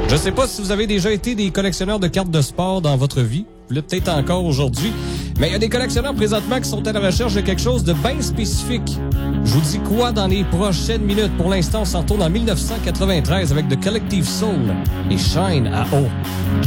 Je sais pas si vous avez déjà été des collectionneurs de cartes de sport dans votre vie. Vous l'êtes peut-être encore aujourd'hui. Mais il y a des collectionneurs présentement qui sont à la recherche de quelque chose de bien spécifique. Je vous dis quoi dans les prochaines minutes. Pour l'instant, on s'en retourne en 1993 avec The Collective Soul et Shine à eau.